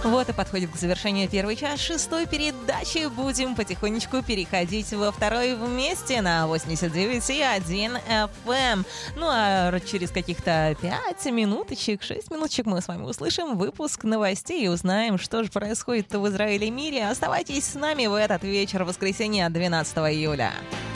Вот и подходит к завершению первый час шестой передачи. Будем потихонечку переходить во второй вместе на 89,1 FM. Ну а через каких-то 5 минуточек, 6 минуточек мы с вами услышим выпуск новостей и узнаем, что же происходит в Израиле и мире. Оставайтесь с нами в этот вечер воскресенья 12 июля.